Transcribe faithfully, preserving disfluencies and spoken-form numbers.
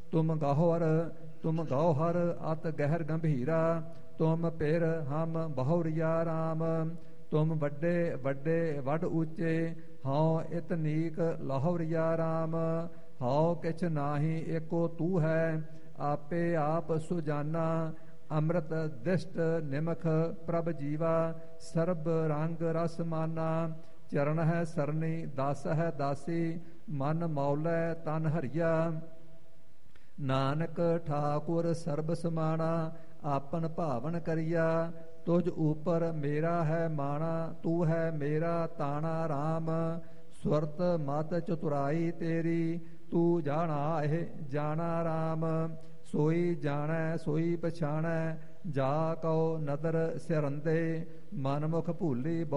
ਤੁਮ ਗਾਹਵਰ ਤੁਮ ਗੌਹਰ ਅਤ ਗਹਿਰ ਗੰਭੀਰਾ, ਤੁਮ ਪਿਰ ਹਮ ਬਹੁਰੀਆ ਰਾਮ। ਤੁਮ ਵੱਡੇ ਵੱਡੇ ਵੱਡ ਉੱਚੇ, ਹਉ ਇਤ ਨੀਕ ਲਾਹੌਰੀਆ ਰਾਮ। ਹਉ ਕਿਛ ਨਾਹੀ ਏਕੋ ਤੂ ਹੈ, ਆਪੇ ਆਪ ਸੁਜਾਨਾ। ਅੰਮ੍ਰਿਤ ਦਿਸ਼ਟ ਨਿਮਖ ਪ੍ਰਭ ਜੀਵਾ, ਸਰਬ ਰੰਗ ਰਸ ਮਾਨਾ। ਚਰਨ ਹੈ ਸਰਨੀ ਦਾਸ ਹੈ ਦਾਸੀ, ਮਨ ਮੌਲੈ ਤਨ ਹਰੀਆ। ਨਾਨਕ ਠਾਕੁਰ ਸਰਬ ਸਮਾਣਾ, ਆਪਨ ਭਾਵਨ ਕਰੀਆ। ਤੁਝ ਉਪਰ ਮੇਰਾ ਹੈ ਮਾਣਾ, ਤੂੰ ਹੈ ਮੇਰਾ ਤਾਣਾ ਰਾਮ। ਸੁਰਤ ਮਤ ਚਤੁਰਾਈ ਤੇਰੀ, ਤੂੰ ਜਾਣਾ ਇਹ ਜਾਣਾ ਰਾਮ। ਸੋਈ ਜਾਣੈ ਸੋਈ ਪਛਾਣੈ, ਜਾ ਕਉ ਨਦਰ ਸਿਰੰਦੇ। ਮਨਮੁਖ ਭੂਲੀ